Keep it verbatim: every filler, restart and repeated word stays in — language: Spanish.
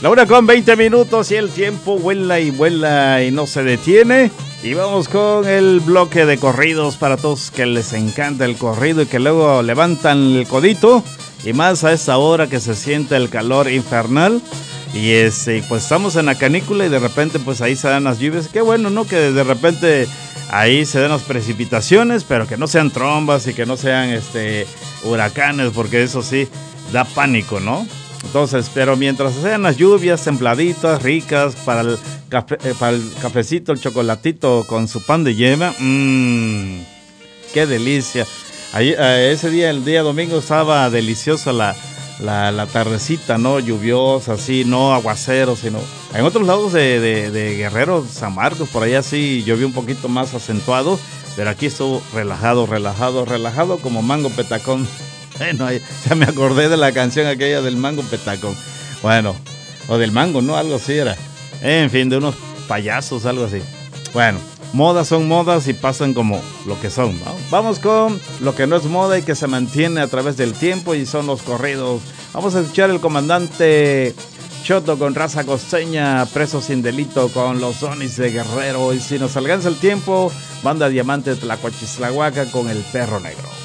La una con veinte minutos y el tiempo vuela y vuela y no se detiene. Y vamos con el bloque de corridos para todos que les encanta el corrido y que luego levantan el codito. Y más a esta hora que se siente el calor infernal. Y este, pues estamos en la canícula y de repente pues ahí se dan las lluvias. Qué bueno, ¿no? Que de repente ahí se dan las precipitaciones, pero que no sean trombas y que no sean este huracanes, porque eso sí da pánico, ¿no? Entonces, pero mientras sean las lluvias templaditas, ricas, para el, café, eh, para el cafecito, el chocolatito con su pan de yema, mmm, qué delicia. Ahí, eh, ese día, el día domingo, estaba deliciosa la, la, la tardecita, ¿no? Lluviosa, así, no aguacero, sino... En otros lados de, de, de Guerrero, San Marcos, por allá sí llovió un poquito más acentuado, pero aquí estuvo relajado, relajado, relajado como mango petacón. Bueno, ya me acordé de la canción aquella del mango petacón. Bueno, o del mango, ¿no? Algo así era. En fin, de unos payasos, algo así. Bueno, modas son modas y pasan como lo que son, ¿no? Vamos con lo que no es moda y que se mantiene a través del tiempo y son los corridos. Vamos a escuchar el comandante Choto con raza costeña, preso sin delito con los Donis de Guerrero. Y si nos alcanza el tiempo, banda Diamante de Tlacochislahuaca con el Perro Negro.